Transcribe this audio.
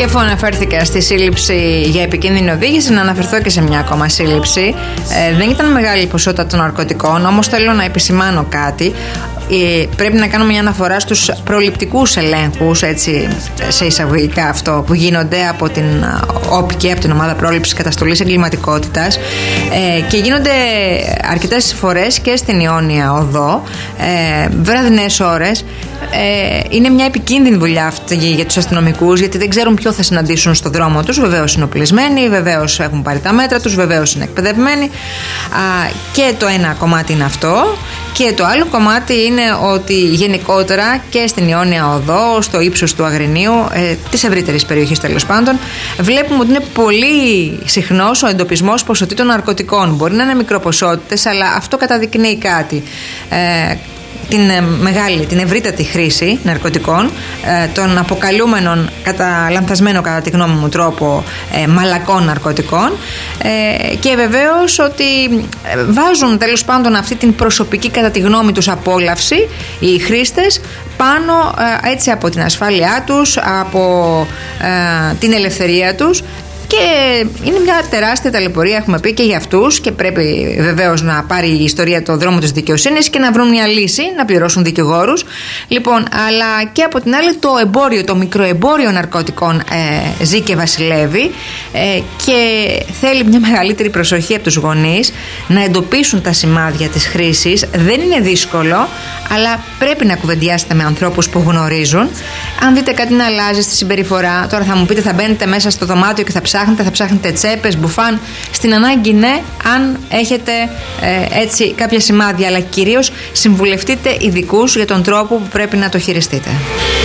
Και αφού αναφέρθηκα στη σύλληψη για επικίνδυνη οδήγηση, να αναφερθώ και σε μια ακόμα σύλληψη. Δεν ήταν μεγάλη ποσότητα των ναρκωτικών, όμως θέλω να επισημάνω κάτι. Πρέπει να κάνουμε μια αναφορά στους προληπτικούς ελέγχους, έτσι, σε εισαγωγικά αυτό, που γίνονται από την ΟΠ και από την Ομάδα Πρόληψης Καταστολής Εγκληματικότητας, και γίνονται αρκετές φορές και στην Ιόνια Οδό, βραδινές ώρες. Είναι μια επικίνδυνη δουλειά αυτή για τους αστυνομικούς, γιατί δεν ξέρουν ποιο θα συναντήσουν στο δρόμο τους. Βεβαίως είναι οπλισμένοι, βεβαίως έχουν πάρει τα μέτρα τους, βεβαίως είναι εκπαιδευμένοι. Και το ένα κομμάτι είναι αυτό. Και το άλλο κομμάτι είναι ότι γενικότερα και στην Ιόνια Οδό, στο ύψος του Αγρινίου, της ευρύτερης περιοχής τέλος πάντων, βλέπουμε ότι είναι πολύ συχνός ο εντοπισμός ποσοτήτων ναρκωτικών. Μπορεί να είναι μικροποσότητες, αλλά αυτό καταδεικνύει κάτι. Την ευρύτατη χρήση ναρκωτικών, των αποκαλούμενων λανθασμένο κατά τη γνώμη μου τρόπο μαλακών ναρκωτικών, και βεβαίως ότι βάζουν τέλος πάντων αυτή την προσωπική κατά τη γνώμη τους απόλαυση οι χρήστες πάνω, έτσι, από την ασφάλειά τους, από την ελευθερία τους. Και είναι μια τεράστια ταλαιπωρία, έχουμε πει, και για αυτούς, και πρέπει βεβαίως να πάρει η ιστορία το δρόμο της δικαιοσύνης και να βρουν μια λύση, να πληρώσουν δικηγόρους. Λοιπόν, αλλά και από την άλλη το μικροεμπόριο ναρκωτικών ζει και βασιλεύει, και θέλει μια μεγαλύτερη προσοχή από τους γονείς να εντοπίσουν τα σημάδια της χρήσης. Δεν είναι δύσκολο, αλλά πρέπει να κουβεντιάσετε με ανθρώπους που γνωρίζουν. Αν δείτε κάτι να αλλάζει στη συμπεριφορά, τώρα θα μου πείτε, θα μπαίνετε μέσα στο δωμάτιο και θα ψάχνετε τσέπες, μπουφάν. Στην ανάγκη ναι, αν έχετε έτσι κάποια σημάδια, αλλά κυρίως συμβουλευτείτε ειδικούς για τον τρόπο που πρέπει να το χειριστείτε.